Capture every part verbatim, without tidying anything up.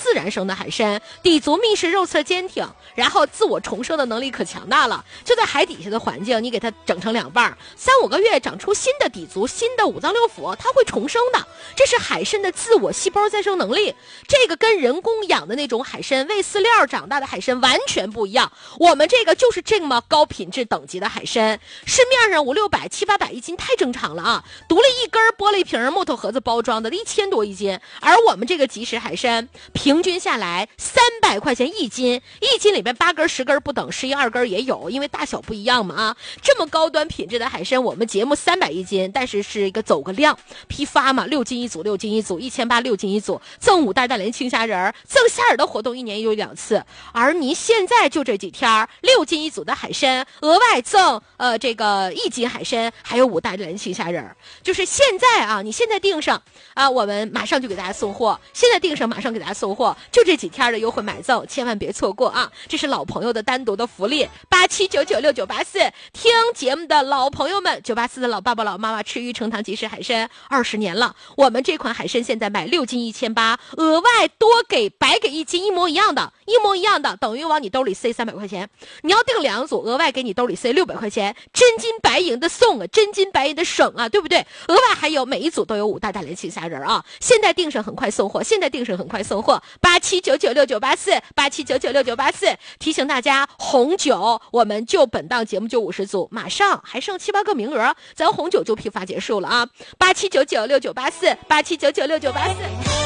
自然生的海参，底足密实，肉刺坚挺，然后自我重生的能力可强大了。就在海底下的环境，你给它整成两半，三五个月长出新的底足，新的五脏六腑，它会重生的。这是海参的自我细胞再生能力，这个跟人工养的那种海参喂饲料长大的海参完全不一样。我们这个就是这么高品质等级的海参，市面上五六百七八百一斤太正常了啊！独立一根玻璃瓶木头盒子包装的一千多一斤，而我们这个即食海参平均下来三百块钱一斤，一斤里边八根十根不等，十一二根也有，因为大小不一样嘛啊！这么高端品质的海参，我们节目三百一斤，但是是一个走个量批发嘛，六斤一组，六斤一组，一千八六斤一组，赠五袋大连青虾仁，赠虾仁的活动一年有两次，而您现在就这几天六斤一组的海参，额外赠呃这个一斤海参，还有五袋大连青虾仁，就是现在啊，你现在订上啊，我们马上就给大家送货，现在订上马上给大家送货，就这几天的优惠买赠，千万别错过啊！这是老朋友的单独的福利，八七九九六九八四，听节目的老朋友们，九八四的老爸爸老妈妈吃玉成堂即食海参二十年了，我们这款海参现在买六斤一千八，额外多给白给一斤，一模一样的，一模一样的，等于往你兜里塞三百块钱。你要订两组，额外给你兜里塞六百块钱，真金白银的送啊，真金白银的省啊，对不对？额外还有每一组都有五袋大连青虾仁啊！现在订上很快送货，现在订上很快送货，八七九九六九八四，八七九九六九八四。提醒大家，红酒我们就本档节目就五十组，马上还剩七八个名额，咱红酒就批发结束了啊！八七九九六九八四，八七九九六九八四。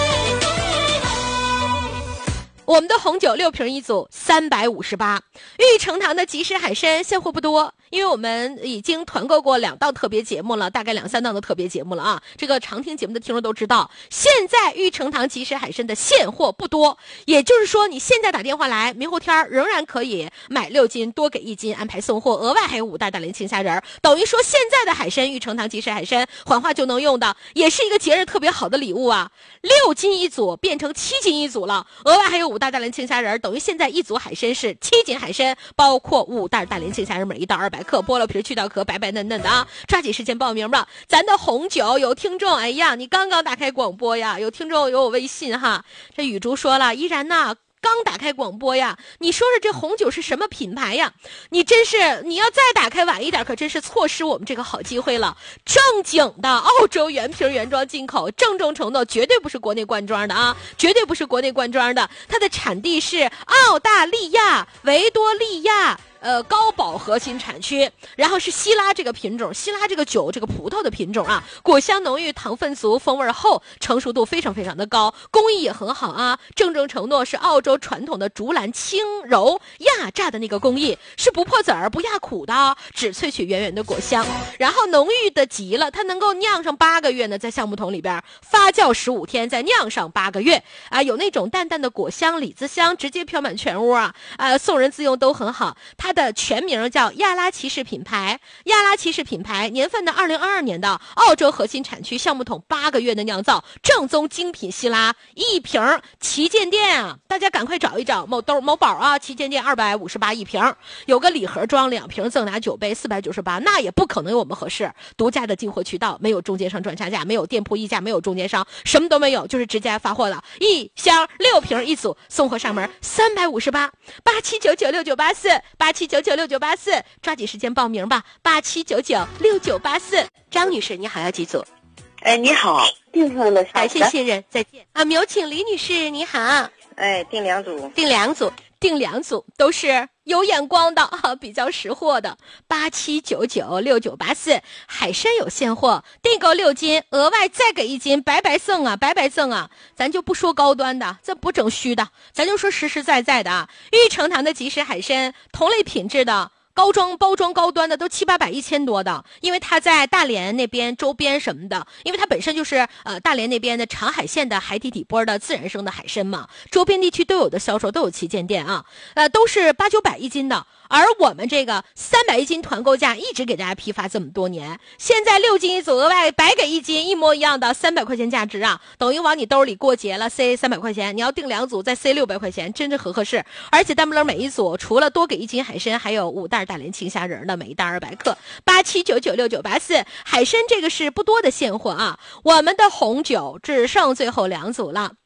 我们的红酒六瓶一组，三百五十八。玉成堂的即食海参现货不多，因为我们已经团购过两档特别节目了，大概两三档的特别节目了啊。这个常听节目的听众都知道，现在玉成堂即食海参的现货不多，也就是说你现在打电话来，明后天仍然可以买六斤，多给一斤安排送货，额外还有五袋大连青虾仁，等于说现在的海参玉成堂即食海参缓话就能用的，也是一个节日特别好的礼物啊。六斤一组变成七斤一组了，额外还有五袋大连青虾仁，等于现在一组海参是七斤海参，包括五袋大连青虾仁，每一袋二百克，剥了皮去掉壳，白白嫩嫩的啊！抓紧时间报名吧。咱的红酒有听众，哎呀，你刚刚打开广播呀，有听众有我微信哈。这雨竹说了，依然呐。刚打开广播呀，你说说这红酒是什么品牌呀？你真是，你要再打开晚一点，可真是错失我们这个好机会了。正经的澳洲原瓶原装进口，郑重承诺，绝对不是国内灌装的啊，绝对不是国内灌装的。它的产地是澳大利亚维多利亚。呃，高保核心产区，然后是希拉这个品种，希拉这个酒，这个葡萄的品种啊，果香浓郁，糖分足，风味厚，成熟度非常非常的高，工艺也很好啊。郑重承诺是澳洲传统的竹篮轻柔压榨的那个工艺，是不破籽儿、不压苦的，只萃取圆圆的果香，然后浓郁的极了，它能够酿上八个月呢，在橡木桶里边发酵十五天，再酿上八个月啊，有那种淡淡的果香、李子香，直接飘满全屋啊，呃，送人自用都很好。它的全名叫亚拉骑士品牌，亚拉骑士品牌年份的二零二二年的澳洲核心产区橡木桶八个月的酿造，正宗精品希拉，一瓶旗舰店啊，大家赶快找一找某兜某宝啊，旗舰店二百五十八一瓶，有个礼盒装两瓶赠拿酒杯四百九十八，那也不可能有我们合适，独家的进货渠道，没有中间商赚差价，没有店铺溢价，没有中间商，什么都没有，就是直接发货了，一箱六瓶一组，送货上门三百五十八，八七九九六九八四，八七九九六九八四，抓紧时间报名吧，八七九九六九八四。张女士，你好，要几组？ 哎，你好，订上了， 感谢信任，再见啊！有请李女士，你好。 哎，订两组， 订两组，订两组都是有眼光的啊，比较识货的。八七九九六九八四，海参有现货，订购六斤，额外再给一斤，白白赠啊，白白赠啊！咱就不说高端的，咱不整虚的，咱就说实实在在的啊。玉成堂的即食海参，同类品质的。高装包装高端的都七八百一千多的，因为它在大连那边周边什么的，因为它本身就是呃大连那边的长海县的海底底波的自然生的海参嘛，周边地区都有的销售，都有旗舰店啊，呃都是八九百一斤的。而我们这个三百一斤团购价一直给大家批发这么多年，现在六斤一组，额外白给一斤，一模一样的三百块钱价值啊，等于往你兜里过节了塞三百块钱，你要订两组再塞六百块钱，真是合合适。而且单不楞每一组除了多给一斤海参，还有五袋大连青虾仁的，每一袋二百克。八七九九六九八四，海参这个是不多的现货啊，我们的红酒只剩最后两组了。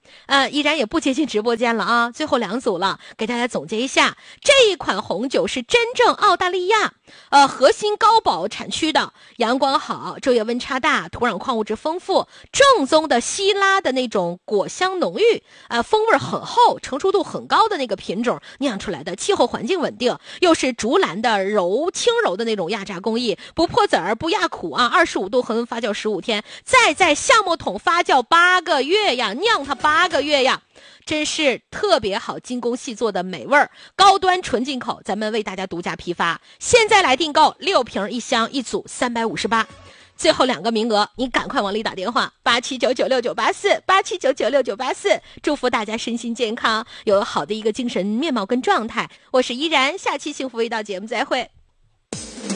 呃，依然也不接近直播间了啊，最后两组了，给大家总结一下，这一款红酒是真正澳大利亚呃核心高保产区的，阳光好，昼夜温差大，土壤矿物质丰富，正宗的希拉的那种果香浓郁，呃，风味很厚，成熟度很高的那个品种酿出来的，气候环境稳定，又是竹篮的柔轻柔的那种压榨工艺，不破籽儿，不压苦啊，二十五度恒温发酵十五天，再在橡木桶发酵八个月呀，酿它八个月呀，真是特别好，精工细作的美味儿，高端纯进口，咱们为大家独家批发，现在来订购六瓶一箱一组三百五十八。最后两个名额，你赶快往里打电话，八七九九六九八四，八七九九六九八四，祝福大家身心健康，有好的一个精神面貌跟状态。我是依然，下期幸福味道节目再会。